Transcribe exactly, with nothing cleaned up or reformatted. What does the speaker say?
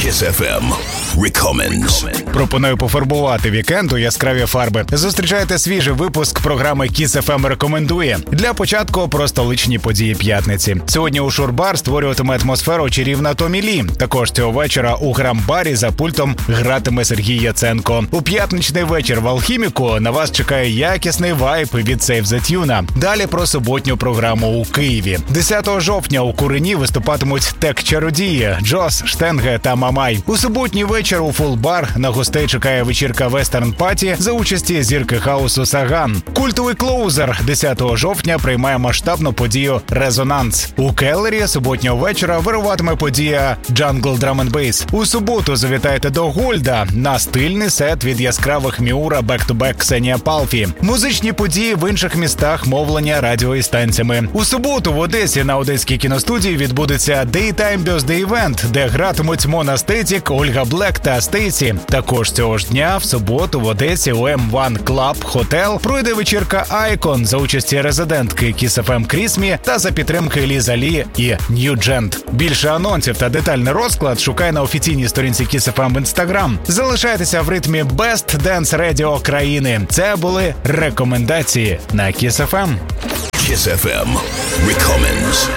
Kiss еф ем Recommends. Пропоную пофарбувати вікенд у яскраві фарби. Зустрічайте свіжий випуск програми Kiss еф ем рекомендує. Для початку про столичні події п'ятниці. Сьогодні у Шурбар створюватиме атмосферу чарівна Томі Лі. Також цього вечора у Грам-барі за пультом гратиме Сергій Яценко. У п'ятничний вечір в Алхіміку на вас чекає якісний вайб від Save the Tune. Далі про суботню програму у Києві. десятого жовтня у Курені виступатимуть тек-чародії Джос, Штенге та Мамай. У суботній вечір у Фулбар на гостей чекає вечірка Western Party за участі зірки хаусу Саган. Культовий клоузер десятого жовтня приймає масштабну подію «Резонанс». У Келлері суботнього вечора вируватиме подія «Jungle Drum and Bass». У суботу завітайте до Гольда на стильний сет від яскравих Міура бек-ту-бек Ксенія Палфі. Музичні події в інших містах мовлення радіо і станціями. У суботу в Одесі на Одеській кіностудії відбудеться Daytime Birthday Event, де гратимуть Мона Стетік, Ольга Блек та Стейсі. Також цього ж дня в суботу в Одесі у ем один Club Hotel пройде вечірка Icon за участі резидентки Kiss еф ем Крісмі та за підтримки Ліза Лі і Нью-Джент. Більше анонсів та детальний розклад шукай на офіційній сторінці Kiss еф ем в Instagram. Залишайтеся в ритмі Best Dance Radio країни. Це були рекомендації на Kiss еф ем. Kiss еф ем Recommends.